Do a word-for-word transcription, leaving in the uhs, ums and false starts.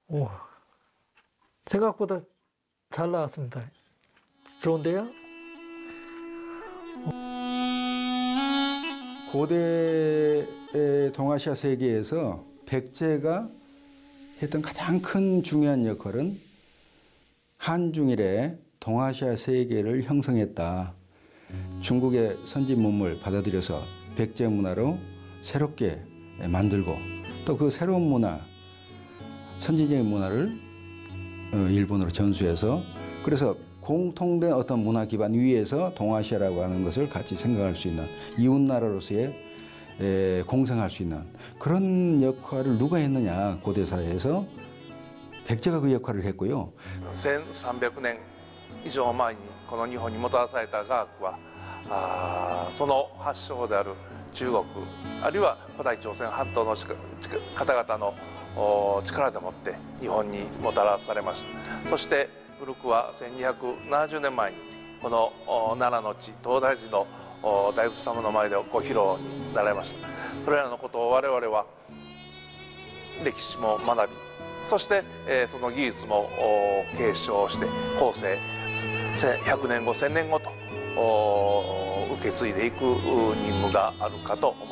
오, 생각보다 잘 나왔습니다. 좋은데요? 고대의 동아시아 세계에서 백제가 했던 가장 큰 중요한 역할은 한중일의 동아시아 세계를 형성했다. 중국의 선진 문물 받아들여서 백제 문화로 새롭게 만들고 또 그 새로운 문화, 선진적인 문화를 일본으로 전수해서 그래서 공통된 어떤 문화 기반 위에서 동아시아라고 하는 것을 같이 생각할 수 있는 이웃나라로서의 에, 공생할 수 있는 그런 역할을 누가 했느냐 고대사에서 백제가 그 역할을 했고요. せんさんびゃくねん以上前にこの日本にもたらされた雅楽はあその発祥である中国あるいは古代朝鮮半島の方々の力でもって日本にもたらされました。そして古くはせんにひゃくななじゅうねんまえにこの奈良の地東大寺の大仏様の前でご披露になられました。それらのことを我々は歴史も学びそして、えー、その技術も継承して後世ひゃくねんごせんねんごと受け継いでいく任務があるかと思います。